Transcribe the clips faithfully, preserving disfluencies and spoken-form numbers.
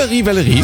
Wellerie, Wellerie.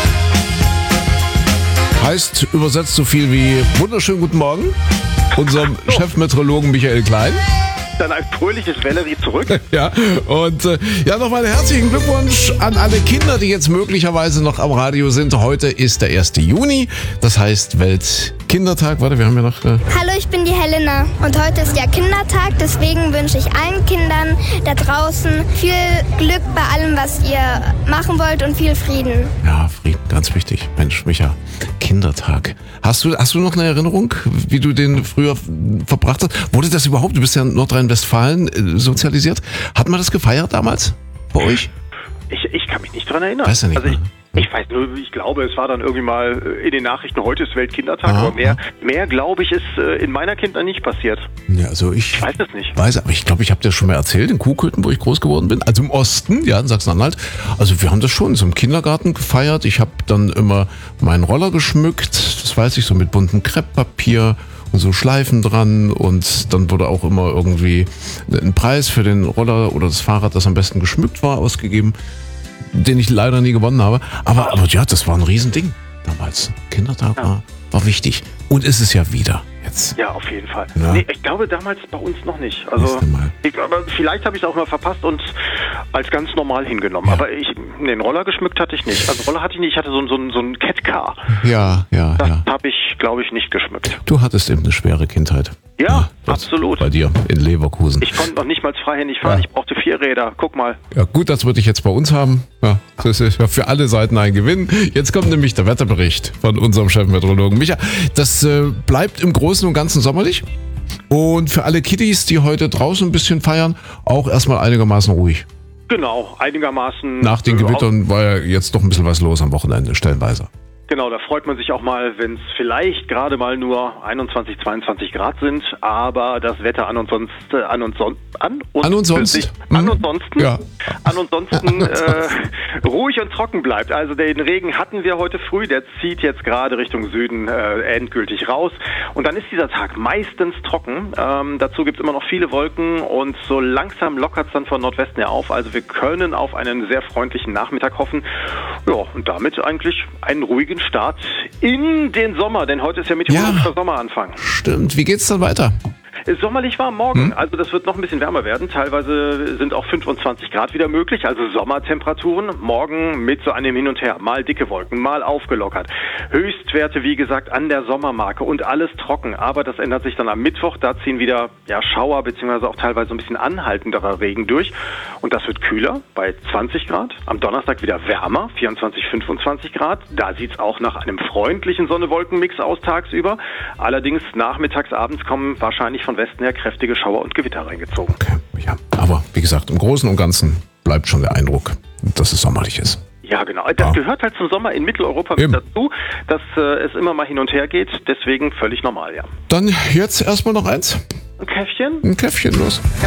Heißt übersetzt so viel wie wunderschönen guten Morgen unserem Chefmeteorologen Michael Klein. Dann ein fröhliches Wellerie zurück. Ja, und äh, ja, nochmal herzlichen Glückwunsch an alle Kinder, die jetzt möglicherweise noch am Radio sind. Heute ist der erste Juni, das heißt Weltkindertag. Warte, wir haben ja noch... Äh Hallo, ich bin die Helena und heute ist ja Kindertag, deswegen wünsche ich allen Kindern da draußen viel Glück bei allem, was ihr machen wollt und viel Frieden. Ja, Frieden, ganz wichtig. Mensch, Micha, Kindertag. Hast du, hast du noch eine Erinnerung, wie du den früher verbracht hast? Wurde das überhaupt, du bist ja in Nordrhein-Westfalen äh, sozialisiert, hat man das gefeiert damals bei euch? Ich, ich kann mich nicht dran erinnern. Weiß ja nicht also ich, mehr. ich weiß nur, ich glaube, es war dann irgendwie mal in den Nachrichten, heute ist Weltkindertag, Aha, aber mehr, mehr glaube ich, ist in meiner Kindheit nicht passiert. Ja, also ich, Ich weiß es nicht. weiß, aber ich glaube, ich habe dir schon mal erzählt, in Kuhkülten, wo ich groß geworden bin, also im Osten, ja, in Sachsen-Anhalt. Also wir haben das schon so im Kindergarten gefeiert. Ich habe dann immer meinen Roller geschmückt, das weiß ich, so mit buntem Krepppapier und so Schleifen dran, und dann wurde auch immer irgendwie ein Preis für den Roller oder das Fahrrad, das am besten geschmückt war, ausgegeben, den ich leider nie gewonnen habe. Aber, aber ja, das war ein Riesending damals. Kindertag Ja. war, war wichtig. Und ist es ja wieder jetzt. Ja, auf jeden Fall. Ja. Nee, ich glaube damals bei uns noch nicht. Also, Nächste Mal. ich, aber vielleicht habe ich es auch mal verpasst und als ganz normal hingenommen. Ja. Aber ich, nee, den Roller geschmückt hatte ich nicht. Also Roller hatte ich nicht, ich hatte so, ein- so, ein- so ein Catcar. Ja, ja, Das ja. habe ich, glaube ich, nicht geschmückt. Du hattest eben eine schwere Kindheit. Ja, das absolut. Bei dir in Leverkusen. Ich konnte noch nicht mal freihändig fahren, Ja. ich brauchte vier Räder. Guck mal. Ja, gut, das würde ich jetzt bei uns haben. Ja, das ist ja für alle Seiten ein Gewinn. Jetzt kommt nämlich der Wetterbericht von unserem Chefmeteorologen Micha. Das äh, bleibt im Großen und Ganzen sommerlich. Und für alle Kiddies, die heute draußen ein bisschen feiern, auch erstmal einigermaßen ruhig. Genau, einigermaßen. Nach den äh, Gewittern war ja jetzt doch ein bisschen was los am Wochenende, stellenweise. Genau, da freut man sich auch mal, wenn es vielleicht gerade mal nur einundzwanzig, zweiundzwanzig Grad sind, aber das Wetter an und sonst, äh, an und sonst, an und, An und sonst. sich- Mhm. an und sonsten, Ja. an und sonsten äh, ruhig und trocken bleibt. Also den Regen hatten wir heute früh, der zieht jetzt gerade Richtung Süden äh, endgültig raus und dann ist dieser Tag meistens trocken. Ähm, dazu gibt es immer noch viele Wolken und so langsam lockert es dann von Nordwesten her auf. Also wir können auf einen sehr freundlichen Nachmittag hoffen. Ja, und damit eigentlich einen ruhigen Start in den Sommer, denn heute ist ja meteorologischer Ja. Sommeranfang. Stimmt. Wie geht's dann weiter? Sommerlich war morgen, also das wird noch ein bisschen wärmer werden. Teilweise sind auch fünfundzwanzig Grad wieder möglich, also Sommertemperaturen. Morgen mit so einem Hin und Her, mal dicke Wolken, mal aufgelockert. Höchstwerte, wie gesagt, an der Sommermarke und alles trocken. Aber das ändert sich dann am Mittwoch. Da ziehen wieder ja, Schauer beziehungsweise auch teilweise ein bisschen anhaltenderer Regen durch. Und das wird kühler bei zwanzig Grad. Am Donnerstag wieder wärmer, vierundzwanzig, fünfundzwanzig Grad. Da sieht es auch nach einem freundlichen Sonne-Wolken-Mix aus tagsüber. Allerdings nachmittags, abends kommen wahrscheinlich von Westen her kräftige Schauer und Gewitter reingezogen. Okay, ja. Aber wie gesagt, im Großen und Ganzen bleibt schon der Eindruck, dass es sommerlich ist. Ja, genau. Das Ja. gehört halt zum Sommer in Mitteleuropa mit Eben. dazu, dass äh, es immer mal hin und her geht. Deswegen völlig normal, ja. Dann jetzt erstmal noch eins. Ein Käffchen? Ein Käffchen los. Ja.